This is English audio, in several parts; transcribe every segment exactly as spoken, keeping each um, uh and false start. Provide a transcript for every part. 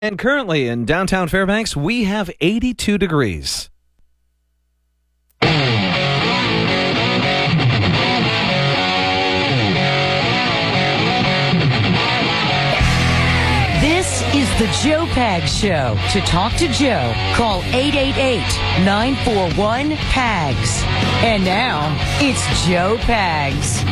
And currently in downtown Fairbanks, we have eighty-two degrees. This is the Joe Pags Show. To talk to Joe, call eight eight eight, nine four one, P A G S. And now, it's Joe Pags.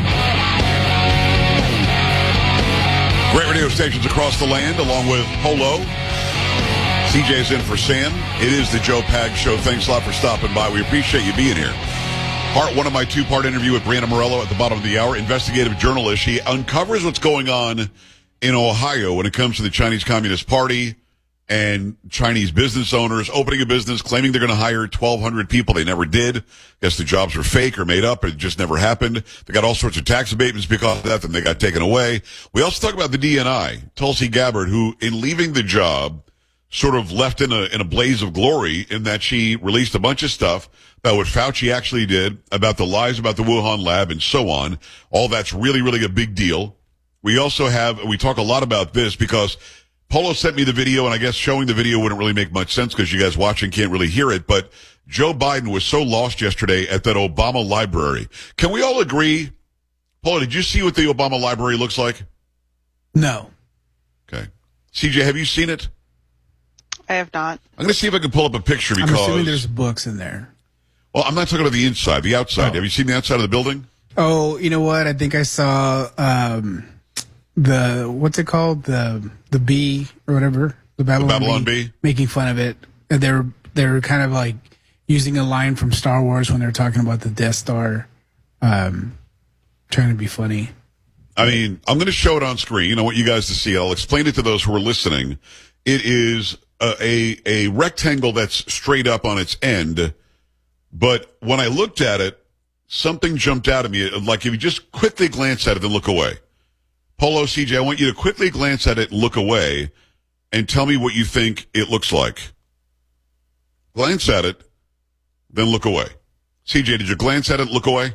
Great radio stations across the land, along with Polo. C J's in for Sam. It is the Joe Pags Show. Thanks a lot for stopping by. We appreciate you being here. Part one of my two-part interview with Brianna Morello at the bottom of the hour. Investigative journalist. She uncovers what's going on in Ohio when it comes to the Chinese Communist Party and Chinese business owners opening a business, claiming they're going to hire twelve hundred people. They never did. Guess the jobs were fake or made up. It just never happened. They got all sorts of tax abatements because of that, then they got taken away. We also talk about the D N I, Tulsi Gabbard, who in leaving the job sort of left in a, in a blaze of glory in that she released a bunch of stuff about what Fauci actually did, about the lies about the Wuhan lab and so on. All that's really, really a big deal. We also have, we talk a lot about this because Polo sent me the video, and I guess showing the video wouldn't really make much sense because you guys watching can't really hear it, but Joe Biden was so lost yesterday at that Obama library. Can we all agree? Polo, did you see what the Obama library looks like? No. Okay. C J, have you seen it? I have not. I'm going to see if I can pull up a picture because... I'm assuming there's books in there. Well, I'm not talking about the inside, the outside. Oh. Have you seen the outside of the building? Oh, you know what? I think I saw um, the, what's it called? The the bee or whatever. The Babylon, The Babylon bee? bee. Making fun of it. And They were, they were kind of like using a line from Star Wars when they were talking about the Death Star, um, trying to be funny. I mean, I'm going to show it on screen. I want you guys to see it. I'll explain it to those who are listening. It is a, a, a rectangle that's straight up on its end. But when I looked at it, something jumped out at me. Like if you just quickly glance at it, then look away. Polo, C J, I want you to quickly glance at it, look away, and tell me what you think it looks like. Glance at it, then look away. C J, did you glance at it, look away?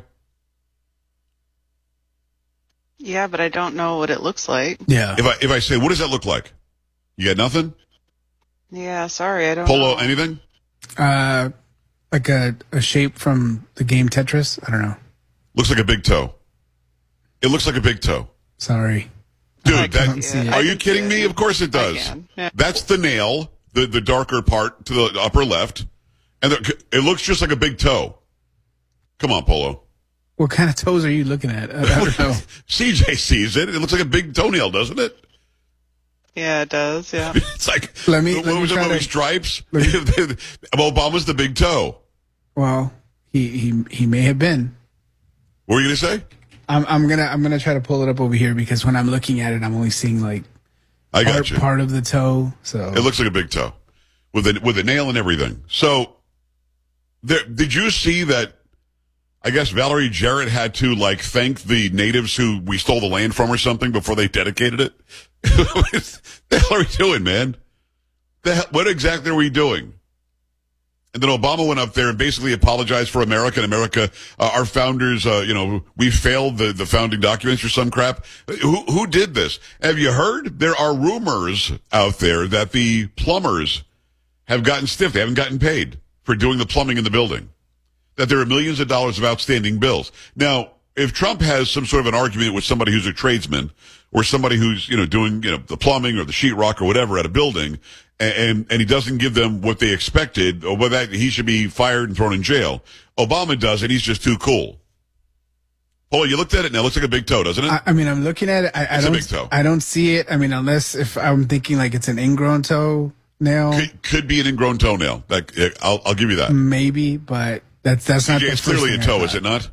Yeah, but I don't know what it looks like. Yeah. If I if I say, what does that look like? You got nothing? Yeah, sorry, I don't Polo, know. anything? Uh, like a, a shape from the game Tetris? I don't know. Looks like a big toe. It looks like a big toe. Sorry. Dude, I that, can't see it. are I you can kidding see me? it. Of course it I does. can. Yeah. That's the nail, the, the darker part to the upper left. And the, it looks just like a big toe. Come on, Polo. What kind of toes are you looking at? I, I don't know. C J sees it. It looks like a big toenail, doesn't it? Yeah, it does, yeah. It's like, Let me- what let me was the try movie to- Stripes? Obama's the big toe. Well, he, he, he may have been. What were you going to say? I'm I'm gonna I'm gonna try to pull it up over here because when I'm looking at it, I'm only seeing like I got part, you. part of the toe. So It looks like a big toe with a, with a nail and everything. So, there, did you see that? I guess Valerie Jarrett had to like thank the natives who we stole the land from or something before they dedicated it. What the hell are we doing, man? The hell, what exactly are we doing? And then Obama went up there and basically apologized for America and America. Uh, our founders, uh, you know, we failed the, the founding documents or some crap. Who, who did this? Have you heard? There are rumors out there that the plumbers have gotten stiff. They haven't gotten paid for doing the plumbing in the building. That there are millions of dollars of outstanding bills. Now, if Trump has some sort of an argument with somebody who's a tradesman or somebody who's, you know, doing, you know, the plumbing or the sheetrock or whatever at a building, and, and he doesn't give them what they expected, or whether that he should be fired and thrown in jail. Obama does it. He's just too cool. Oh, you looked at it now. It looks like a big toe, doesn't it? I, I mean, I'm looking at it. I, I It's a don't. big toe. I don't see it. I mean, unless if I'm thinking like it's an ingrown toe nail, Could, could be an ingrown toenail. That, I'll, I'll give you that. maybe, but that's that's not. C J, the it's first clearly a thing I toe, is thought. it not?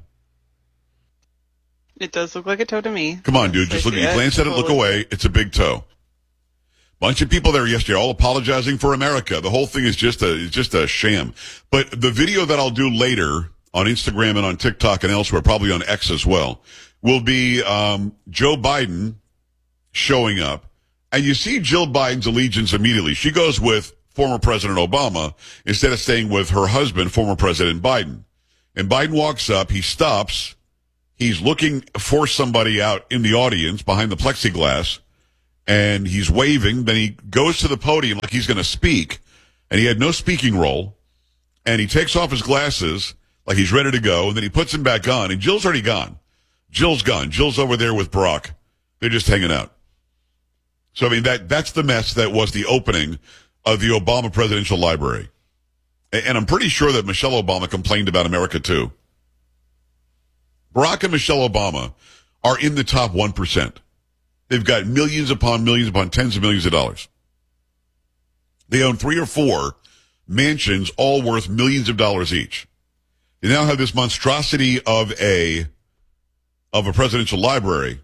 It does look like a toe to me. Come on, dude. Just I look see at it. Glance at it, look Totally. away. It's a big toe. Bunch of people there yesterday all apologizing for America. The whole thing is just a, is just a sham. But the video that I'll do later on Instagram and on TikTok and elsewhere, probably on X as well, will be, um, Joe Biden showing up. And you see Jill Biden's allegiance immediately. She goes with former President Obama instead of staying with her husband, former President Biden. And Biden walks up, he stops, he's looking for somebody out in the audience behind the plexiglass, and he's waving. Then he goes to the podium like he's going to speak, and he had no speaking role. And he takes off his glasses like he's ready to go, and then he puts them back on. And Jill's already gone. Jill's gone. Jill's over there with Barack. They're just hanging out. So, I mean, that that's the mess that was the opening of the Obama Presidential Library. And I'm pretty sure that Michelle Obama complained about America, too. Barack and Michelle Obama are in the top one percent. They've got millions upon millions upon tens of millions of dollars. They own three or four mansions, all worth millions of dollars each. They now have this monstrosity of a of a presidential library.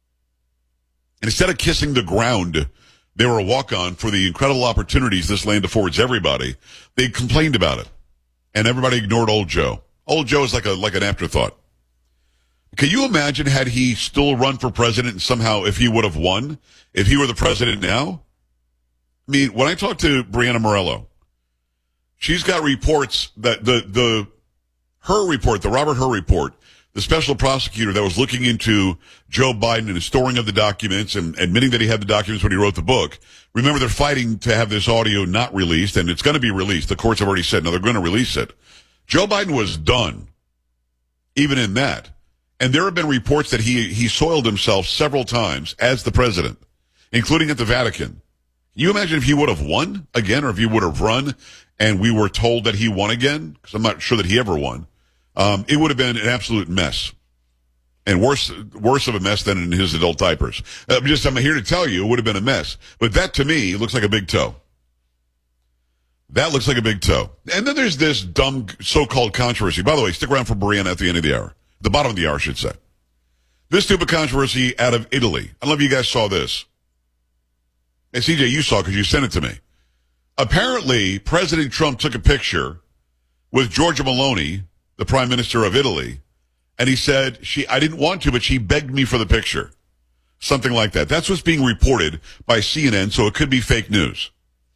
And instead of kissing the ground, they were a walk-on for the incredible opportunities this land affords everybody. They complained about it. And everybody ignored old Joe. Old Joe is like a like an afterthought. Can you imagine had he still run for president and somehow if he would have won, if he were the president now? I mean, when I talked to Brianna Morello, she's got reports that the, the, her report, the Robert Hur report, the special prosecutor that was looking into Joe Biden and the storing of the documents and admitting that he had the documents when he wrote the book. Remember, they're fighting to have this audio not released, and it's going to be released. The courts have already said, no, they're going to release it. Joe Biden was done, even in that. And there have been reports that he, he soiled himself several times as the president, including at the Vatican. Can you imagine if he would have won again, or if he would have run and we were told that he won again? Because I'm not sure that he ever won. Um, it would have been an absolute mess. And worse, worse of a mess than in his adult diapers. I'm just, I'm here to tell you, it would have been a mess. But that, to me, looks like a big toe. That looks like a big toe. And then there's this dumb so-called controversy. By the way, stick around for Brianna at the end of the hour. The bottom of the hour, I should say. This stupid controversy out of Italy. I don't know if you guys saw this. Hey, C J, you saw it because you sent it to me. Apparently, President Trump took a picture with Giorgia Meloni, the Prime Minister of Italy, and he said, "She, I didn't want to, but she begged me for the picture." Something like that. That's what's being reported by C N N, so it could be fake news.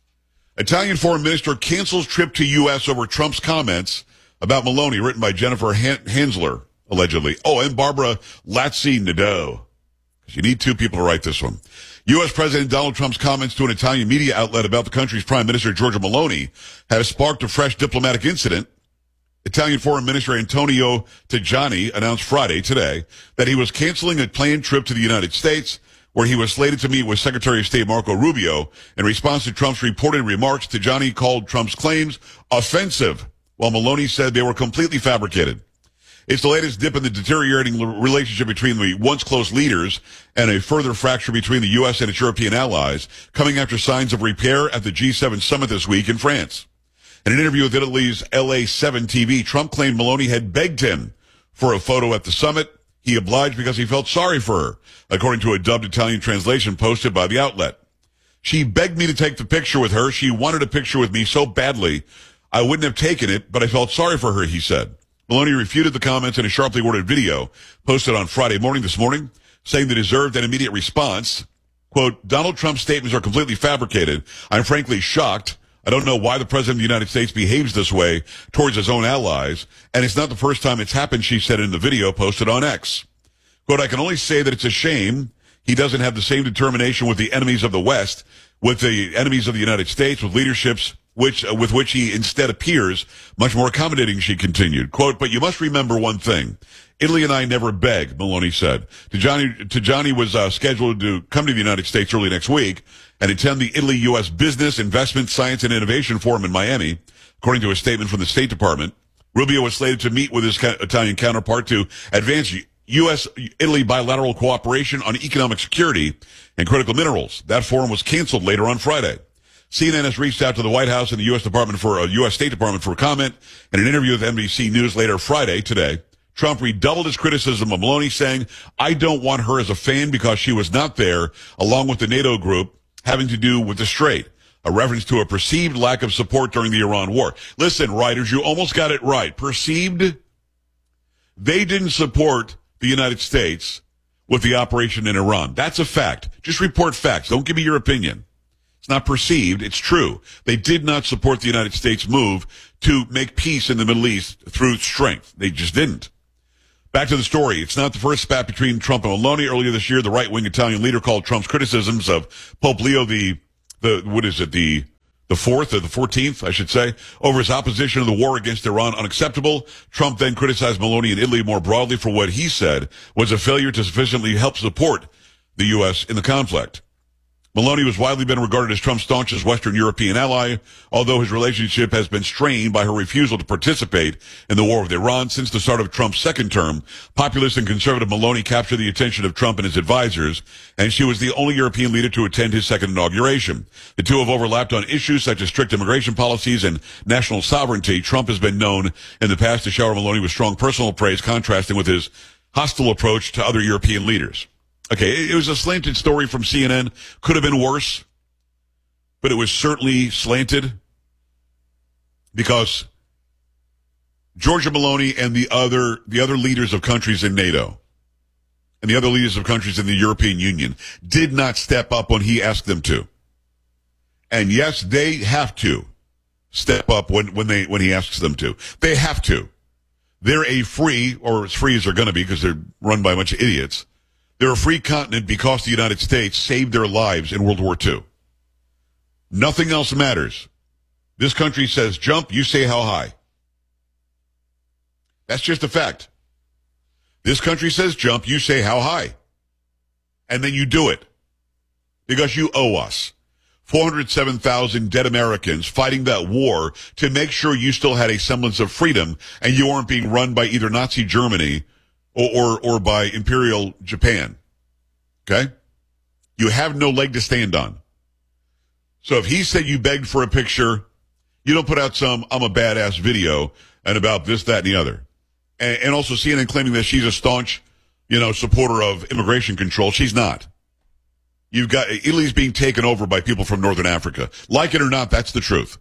Italian Foreign Minister cancels trip to U S over Trump's comments about Meloni, written by Jennifer Han- Hansler, allegedly. Oh, and Barbara Lazzi-Nadeau. You need two people to write this one. U S. President Donald Trump's comments to an Italian media outlet about the country's Prime Minister, Giorgia Meloni, have sparked a fresh diplomatic incident. Italian Foreign Minister Antonio Tajani announced Friday, today, that he was canceling a planned trip to the United States, where he was slated to meet with Secretary of State Marco Rubio. In response to Trump's reported remarks, Tajani called Trump's claims offensive, while Meloni said they were completely fabricated. It's the latest dip in the deteriorating relationship between the once close leaders and a further fracture between the U S and its European allies, coming after signs of repair at the G seven summit this week in France. In an interview with Italy's L A seven T V, Trump claimed Meloni had begged him for a photo at the summit. He obliged because he felt sorry for her, according to a dubbed Italian translation posted by the outlet. "She begged me to take the picture with her. She wanted a picture with me so badly. I wouldn't have taken it, but I felt sorry for her," he said. Meloni refuted the comments in a sharply worded video posted on Friday morning this morning, saying they deserved an immediate response. Quote, "Donald Trump's statements are completely fabricated. I'm frankly shocked. I don't know why the President of the United States behaves this way towards his own allies, and it's not the first time it's happened," she said in the video posted on X. Quote, "I can only say that it's a shame he doesn't have the same determination with the enemies of the West, with the enemies of the United States, with leaderships which uh, with which he instead appears much more accommodating," she continued. Quote, "But you must remember one thing. Italy and I never beg," Meloni said. Tajani, Tajani was uh, scheduled to come to the United States early next week and attend the Italy-U S Business, Investment, Science, and Innovation Forum in Miami, according to a statement from the State Department. Rubio was slated to meet with his ca- Italian counterpart to advance U S-Italy bilateral cooperation on economic security and critical minerals. That forum was canceled later on Friday. C N N has reached out to the White House and the U S Department for uh, U S State Department for comment. In an interview with N B C News later Friday, today, Trump redoubled his criticism of Meloni, saying, "I don't want her as a fan because she was not there, along with the NATO group, having to do with the Strait," a reference to a perceived lack of support during the Iran war. Listen, writers, you almost got it right. Perceived? They didn't support the United States with the operation in Iran. That's a fact. Just report facts. Don't give me your opinion. It's not perceived. It's true. They did not support the United States' move to make peace in the Middle East through strength. They just didn't. Back to the story. It's not the first spat between Trump and Meloni. Earlier this year, the right-wing Italian leader called Trump's criticisms of Pope Leo the, the what is it, the the fourth or the fourteenth, I should say, over his opposition to the war against Iran unacceptable. Trump then criticized Meloni and Italy more broadly for what he said was a failure to sufficiently help support the U S in the conflict. Meloni has widely been regarded as Trump's staunchest Western European ally, although his relationship has been strained by her refusal to participate in the war with Iran. Since the start of Trump's second term, populist and conservative Meloni captured the attention of Trump and his advisors, and she was the only European leader to attend his second inauguration. The two have overlapped on issues such as strict immigration policies and national sovereignty. Trump has been known in the past to shower Meloni with strong personal praise, contrasting with his hostile approach to other European leaders. Okay, it was a slanted story from C N N. Could have been worse, but it was certainly slanted because Giorgia Meloni and the other the other leaders of countries in NATO and the other leaders of countries in the European Union did not step up when he asked them to. And yes, they have to step up when, when they when he asks them to. They have to. They're a free, or as free as they're going to be because they're run by a bunch of idiots. They're a free continent because the United States saved their lives in World War Two. Nothing else matters. This country says jump, you say how high. That's just a fact. This country says jump, you say how high. And then you do it. Because you owe us. four hundred seven thousand dead Americans fighting that war to make sure you still had a semblance of freedom and you weren't being run by either Nazi Germany Or, or or by Imperial Japan. Okay? You have no leg to stand on. So if he said you begged for a picture, you don't put out some I'm a badass video and about this, that, and the other. And, and also C N N claiming that she's a staunch, you know, supporter of immigration control. She's not. You've got Italy's being taken over by people from Northern Africa. Like it or not, that's the truth.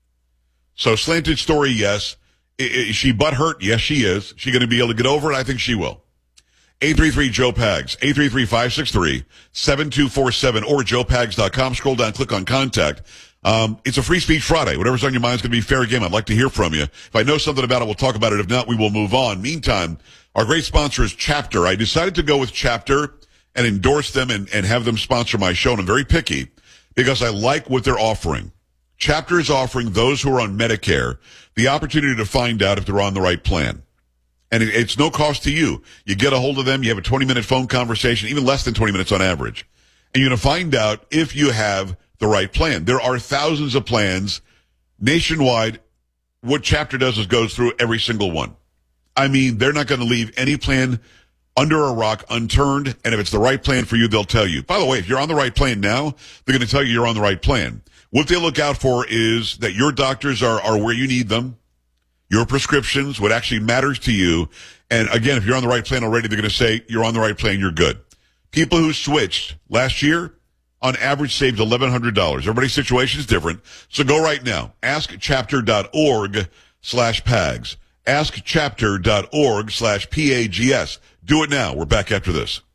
So slanted story, yes. Is she butthurt? Yes, she is. She going to be able to get over it? I think she will. eight three three Joe Pags, eight three three, five six three, seven two four seven or joe pags dot com. Scroll down, click on contact. Um, it's a free speech Friday. Whatever's on your mind is going to be fair game. I'd like to hear from you. If I know something about it, we'll talk about it. If not, we will move on. Meantime, our great sponsor is Chapter. I decided to go with Chapter and endorse them and, and have them sponsor my show. And I'm very picky because I like what they're offering. Chapter is offering those who are on Medicare the opportunity to find out if they're on the right plan. And it, it's no cost to you. You get a hold of them, you have a twenty-minute phone conversation, even less than twenty minutes on average. And you're going to find out if you have the right plan. There are thousands of plans nationwide. What Chapter does is goes through every single one. I mean, they're not going to leave any plan under a rock unturned, and if it's the right plan for you, they'll tell you. By the way, if you're on the right plan now, they're going to tell you you're on the right plan. What they look out for is that your doctors are, are where you need them, your prescriptions, what actually matters to you. And again, if you're on the right plan already, they're going to say you're on the right plan, you're good. People who switched last year, on average, saved eleven hundred dollars. Everybody's situation is different. So go right now. ask chapter dot org slash pags. ask chapter dot org slash P A G S. Do it now. We're back after this.